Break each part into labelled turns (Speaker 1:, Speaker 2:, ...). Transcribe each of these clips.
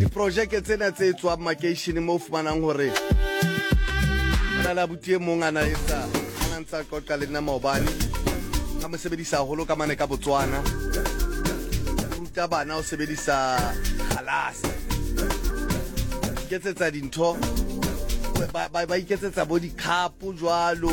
Speaker 1: Di-projeke tsena tse tswang makeishene mo fumanang hore ana la butie mong ana etsa ana ntsa qoqa le nna maobane ka mo sebedisa holo ka mane ka Botswana ruta bana o sebedisa khalasa iketsetsa dintho ba iketsetsa bo di-cup jwalo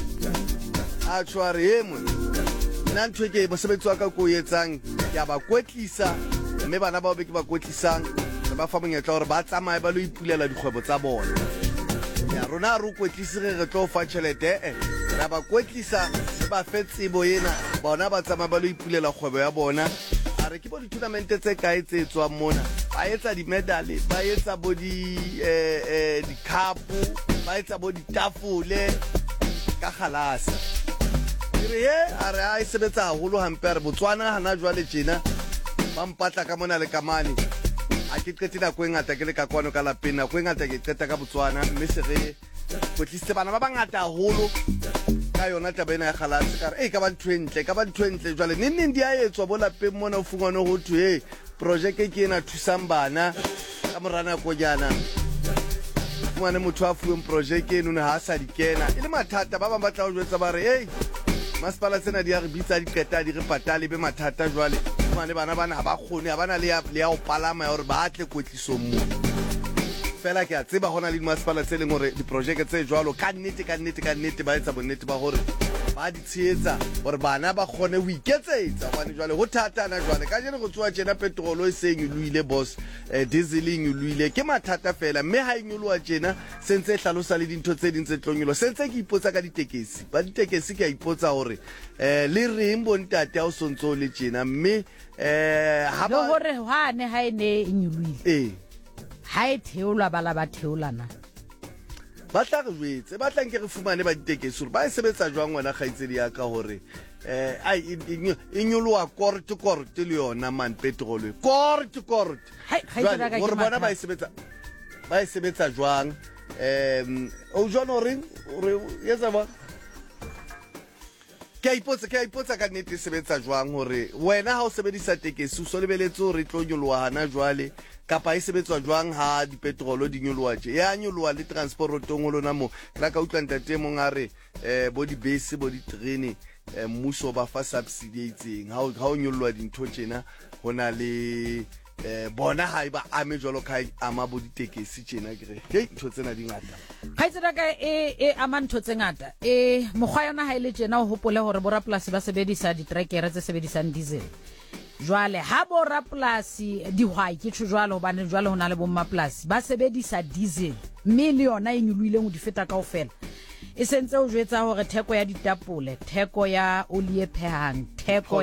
Speaker 1: a tshware he mo nna ntho ke mosebetsi wa ka ko etsang ya ba kwetlisa mme bana ba be ke ba kwetlisang ba fa monyetla hore ba tsamaye ba lo ipulela dikgwebo tsa bona ya rona re kwetlise re tlo fa tšhelete ra ba kwetlisa ba fe tsebo ena bona ba tsamaye ba lo ipulela kgwebo ya bona a re ke bo di-tournament tse kae tse tswang mona ba etsa di-medal ba etsa bo di-cup ba etsa bo ditafole ka khalasa re he a re a sebetsa haholo hampe re Botswana hana jwale tjena ba mpatla ka mona le kamane a ke qete nako e ngata ke le ka kwano ka lapeng nako e ngata ke qeta ka Botswana mme se re kwetlise bana ba bangata haholo ka yona taba ena ya khalase ka re ka ba ntho e ntle jwale neng di a etswa bo lapeng mona o fungwane ho thwe projeke ke ena thusang bana ka morana ko jana fungwane motho a fuweng projeke eno ne ha sa di kena ile mathata ba bang ba tla ho jwetsa ba re masepala tsena di a re bitsa di qeta di re patale be mathata jwale mane bana ha ba kgone ha bana le ya o palama ya hore ba atle kwetlisong mo fela ke a tseba hona le masepala tse leng hore di-projeke tse jwalo ka nnete ba etsa bonnete ba hore ba di tsheetsa hore bana ba kgone ho iketsetsa hobane jwale ho thatana jwale ka jene go tsoa tjena petrolo e seng e loile boss dieseling e loile ke mathata fela mme ha e nyoloha tjena sentse e hlalosa le dintho tse ding tse tlonyolo sentse ke ipotsa ka ditekesi ba ditekesi ke a ipotsa hore le reng bontate ha o sontso le tjena mme ha ba
Speaker 2: hore hwane ha ene e nyoloile ha e theola bala ba theolana
Speaker 1: ba tla re jwetse ba tlang ke re fumane ba ditekesi hore ba e sebetsa jwang wena kgaitsedi ya ka hore e nyoloha korte le yona man petrol korte hore bona ba e sebetsa jwang o jwana hore yetsa ba ke a ipotsa ka nnete e sebetsa jwang hore wena ha o sebedisa tekesi o so lebeletse hore e tlo nyoloha hana jwale kapa e sebetswa jwang ha dipetrolo di nyoloha tje ya nyoloha le transportong ho lona mo la ka utlwa ntate mong a re bo dibese bo diterene mmuso ba fa subsidy itseng ha o nyoloha dintho tjena hona le bona ha ba ame jwalo ka ama bo ditekesi tjena ke re ntho tsena di ngata
Speaker 2: khaitsela ka e ama ntho tse ngata mokgwa yona ha ile tjena o hopole hore bo rapolasi ba sebedisa ditrekere tse sebedisang diesel jwale ha bo rapolasi dihwai ke tsho jwalo hobane jwale hona le bo mapolasi ba sebedisa diesel mme le yona e nyolwile go di feta kaofela e sentse o jwetsa hore theko ya ditapole theko ya oli e phehang theko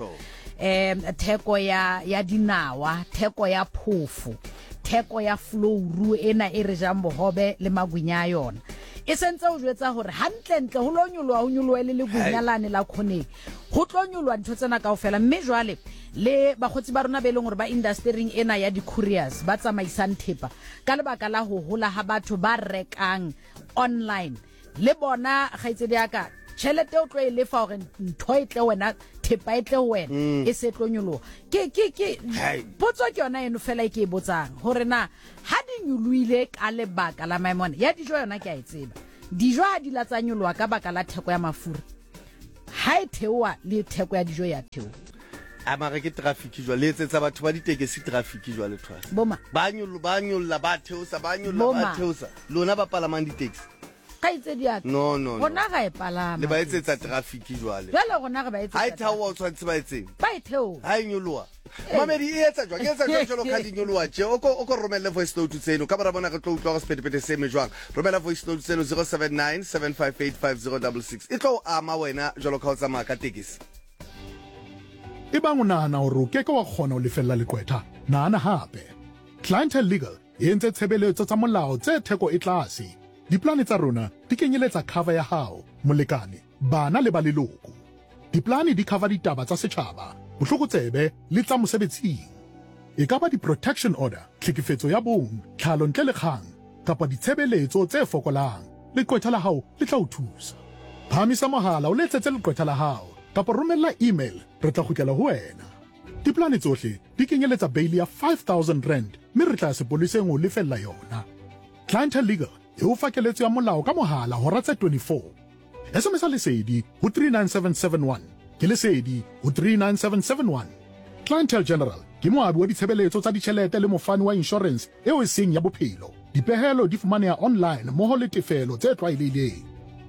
Speaker 2: ya dinawa theko ya phofu theko ya flouru ena e re jang bohobe le magwinya yona e sentse o jwetsa hore hantle ho lo nyoloha le gunyalane la khoneng ho tlo nyoloha ntho tsena kaofela mme jwale le bagotsi ba rona be leng hore ba industry ena ya di-couriers ba tsamaisang thepa ka lebaka la ho hola ha batho ba rekang online le bona kgaitsedi ya ka tšhelete o tlo e lefa hore ntho e tle wena thepa e tle wena e se tlo nyoloha ke potso ke yona eno fela e ke e botsang hore na ha di nyoloile ka lebaka la maemone ya dijo yona ke a e tseba dijo ha di latsa nyoloha ka baka la theko ya mafura ha e theoha le theko ya dijo ya theoha
Speaker 1: amare ke traffic jwa le etsetsa batho ba ditekesi traffic jwa le thwa
Speaker 2: boma
Speaker 1: ba nyolla ba theosa lona ba palamang ditaxi
Speaker 2: ka itsedi ya
Speaker 1: no
Speaker 2: gona ga e palama
Speaker 1: le ba etsetsa traffic jwale
Speaker 2: gona ga ba etsetsa
Speaker 1: ha e thawa o tshwantse ba etseng
Speaker 2: ba e theo
Speaker 1: ha e nyoloha mamedi e etsa jwa ke etsa jwa ka di nyoloha tje o ko romelle voice note tseno ka bara bona re tlo utlwa go sepedipede se me jwang romela voice note tseno 079 7585066 e tlo ama wena jalo ka o tsamaya ka tekesi
Speaker 3: Ebang o nahana hore o keke wa kgona ho lefella leqwetha nahana hape Clientele Legal e entse tshebeletso tsa molao tse theko e tlase diplane tsa rona di kenyeletsa cover ya hao molekane bana le ba leloko diplane di cover ditaba tsa setjhaba bohlokotsebe le tsa mosebetsing e ka ba di-protection order tlhekefetso ya bong tlhalo ntle le kgang kapa ditshebeletso tse fokolang leqwetha la hao le tla o thusa phamisa mohala o letsetse leqwetha la hao kapa romella email re tla kgutlela ho wena diplane tsohle di kenyeletsa bail ya 5,000 rand mme re tla sepoleseng o lefella yona. Clientele Legal e o fa keletso ya molao ka mohala hora tse 24. SMS lesedi ho 39771 ke lesedi ho 39771. Clientele General ke moabi wa ditshebeletso tsa ditjhelete le mofani wa insurance eo e seng ya bophelo. Dipehelo di fumaneha online mmoho le tefelo tse tlwaelehileng.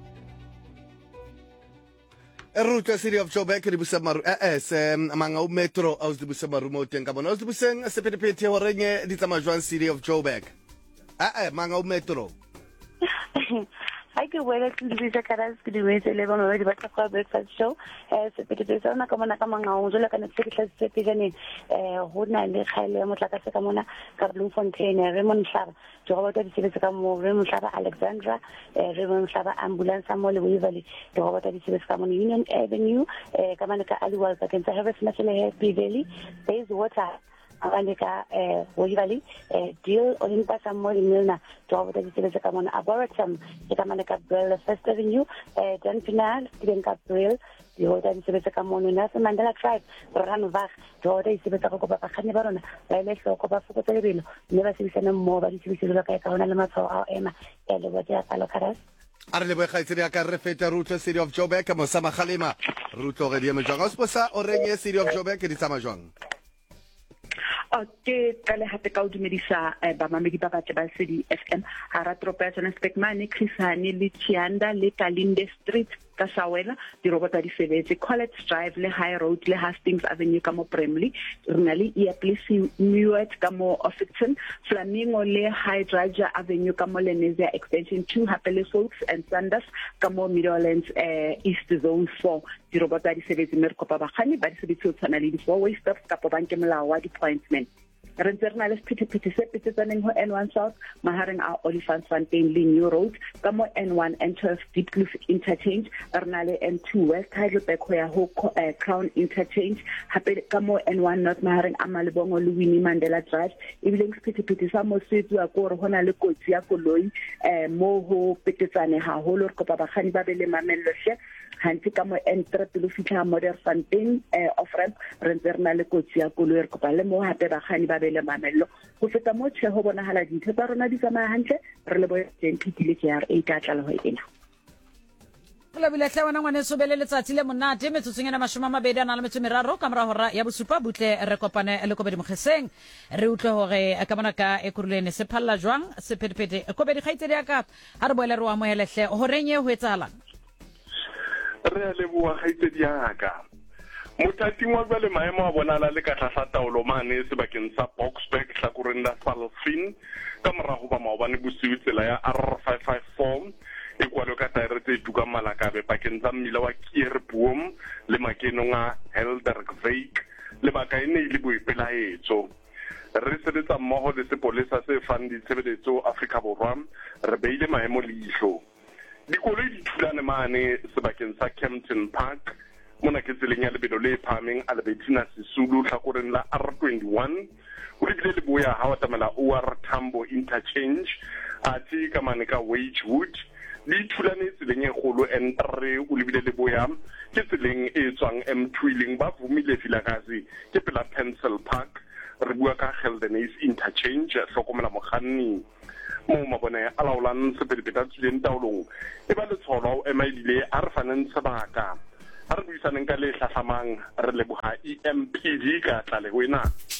Speaker 1: Ruta City of Joburg di busa maru manga metro aus di busa maru mo teng ka bona aus di buseng sepetephete hore nye di tsamajwang City of Joburg manga metro
Speaker 4: Hi, good morning. Lisa Karas, good morning. Eleven already, but the breakfast show. Secretary Sana Kamana Kamanga, Zola and Secretary Secretary Huna and the Haile Motlaka Sakamona, Kablu Fontaine, Raymond Shara, Jehovah Sivakamo, Raymond Shara, Alexandra, Raymond Shara Ambulance, Samuel Weaverly, Jehovah Sivakamo Union Avenue, Kamanaka Alual, Kansas Harvest National Valley, Base Water. Avalika Weaverly, Deal Olympus and Molly Milna, Jehovah Sivakamo, Arboretum, Kamanaka Brill, First Avenue, John Pinal, Stephen Gabriel, Jehovah Sivakamo, Nelson Mandela Tribe, Ran Vach, Jehovah Sivakako, Hanibarona, Releso, Copa Fucotelville, never see some more, but it's like a Lama or Emma, Elevator Palocaras.
Speaker 1: Arle bo khaitsiri ka re feta Ruta City of Joburg ka Mosama Khalima, Ruto re di majang osposa o renye City of Joburg di tsamajwang.
Speaker 5: Ke kale hate ka o dumedisa ba mamedi ba batla ba City FM ha ra tropa tsena Spekmane Chrisani le Chianda le Kalinde Street ka Sawela di robota di sebetse College Drive le High Road le Hastings Avenue ka mo Bramley Rinali Eaplesi Muet ka mo Offiton Flamingo le Hydraja Avenue ka mo Lenesia Extension 2 Hapele Folks and Sanders ka mo Meadowlands East Zone 4 di robota di sebetse merkopa ba khani ba di sebetse tsana le di four-way stops ka banke molao wa appointment Renterna les piti se pitsaneng ho N1 South mahareng a Olifants Fontaine le New Road ka mo N1 enter Deep Blue Interchange Ernale N2 West Heidelberg ho ya ho Crown Interchange hape ka mo N1 North mahareng a Malebongo le Winnie Mandela Drive ebileng piti sa mo setso a go re hona le kotsi ya koloi mo ho pitetsane ha ho lo re kopa bagani ba bele mamello hle hanti ka mo enter pelo fitla Modern Fontaine of ramp renterna le kotsi ya koloi re kopa le mo hape bagani ba le mamello go feta mo tshe ho bona hala dintho tsa rona di tsamaya hantle re le boye tentile ke ya re ka tla le ho ena
Speaker 2: la bile tla wana ngwane sobele letsatsi le monate metsotsengena mashoma mabedi ana le metso meraro ka mora hora ya bosupa butle re kopane le kobedi mogeseng re utlwe hore ka bona ka ekurulene se phalla jwang se phedipede kobedi khaitsedi aka ha re boela re wa mohelehle horenye ho etsahalang
Speaker 6: re le bua khaitsedi aka Mothating wa le maemo a bonala le ka tlasa taolo mane sebakeng sa Boksburg hlakoreng la Salfin ka morago ba maobane bosiu tsela ya R554 e kwalo ka taere tse duka malakabe pakeng tsa mmila wa Kierboom le makenong a Heldergwyk le baka ene ile boipelaetso re sebetsa mmoho le sepolesa se fang ditshebeletso Afrika Borwa re beile maemo leihlo dikoloi di thulane mane sebakeng sa Kempton Park mona ke tseleng ya lebelo le phameng Albertina Sisulu hlakoreng la R21 o lebile le boya ha wa tamela OR Tambo Interchange ati ka mane ka Wagewood di thulane tseleng e golo N3 o lebile le boya ke tseleng e tswang M2 leng ba vumile filakazi ke pela Pencil Park re bua ka Geldenhuys Interchange hlokomela mokganni mo mabone a laolang sepedipeta tsuleng taolong e ba le tsholo o emailile a re faneng sebaka a re buisaneng ka le hlahlamang re leboha EMPD ka tla le wena